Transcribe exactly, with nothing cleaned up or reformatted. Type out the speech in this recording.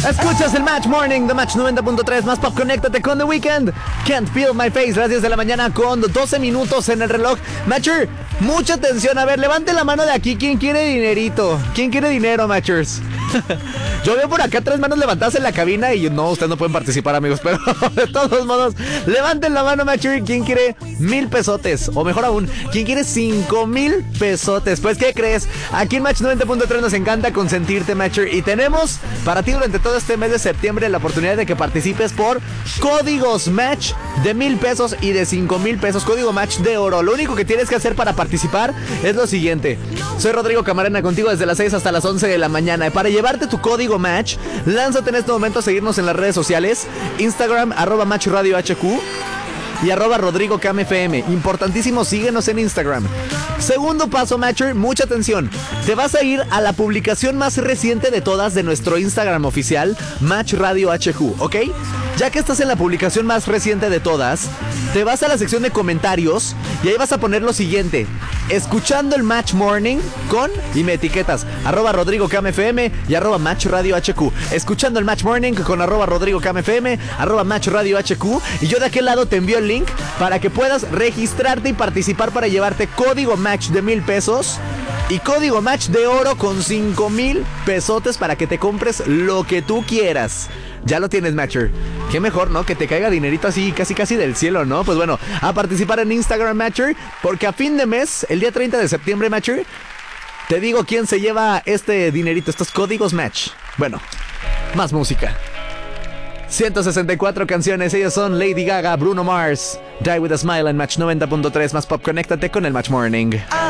Escuchas el Match Morning de Match noventa punto tres más pop. Conéctate con The Weeknd. Can't Feel My Face, las diez de la mañana con doce minutos en el reloj. Matcher, mucha atención. A ver, levante la mano de aquí. ¿Quién quiere dinerito? ¿Quién quiere dinero, Matchers? Yo veo por acá tres manos levantadas en la cabina y no, ustedes no pueden participar, amigos, pero de todos modos, levanten la mano, Matcher. ¿Quién quiere mil pesotes? O mejor aún, ¿quién quiere cinco mil pesotes? Pues, ¿qué crees? Aquí en Match noventa punto tres nos encanta consentirte, Matcher, y tenemos para ti durante todo este mes de septiembre la oportunidad de que participes por códigos Match de mil pesos y de cinco mil pesos, código Match de oro. Lo único que tienes que hacer para participar es lo siguiente. Soy Rodrigo Camarena, contigo desde las seis hasta las once de la mañana. Para llevarte tu código Match, lánzate en este momento a seguirnos en las redes sociales: Instagram, arroba Match Radio H Q y arroba Rodrigo Cam F M. Importantísimo, síguenos en Instagram. Segundo paso, Matcher, mucha atención. Te vas a ir a la publicación más reciente de todas de nuestro Instagram oficial, Match Radio H Q, ¿ok? Ya que estás en la publicación más reciente de todas, te vas a la sección de comentarios y ahí vas a poner lo siguiente: escuchando el Match Morning con, y me etiquetas, arroba Rodrigo Cam F M y arroba Match Radio H Q. Escuchando el Match Morning con arroba Rodrigo Cam F M, arroba Match Radio H Q. Y yo de aquel lado te envío el link para que puedas registrarte y participar para llevarte código Match de mil pesos y código Match de oro con cinco mil pesotes para que te compres lo que tú quieras. Ya lo tienes, Matcher. Qué mejor, ¿no? Que te caiga dinerito así, casi casi del cielo, ¿no? Pues bueno, a participar en Instagram, Matcher, porque a fin de mes, el día treinta de septiembre, Matcher, te digo quién se lleva este dinerito, estos códigos Match. Bueno, más música. ciento sesenta y cuatro canciones, ellos son Lady Gaga, Bruno Mars, Die With A Smile en Match noventa punto tres más pop. Conéctate con el Match Morning.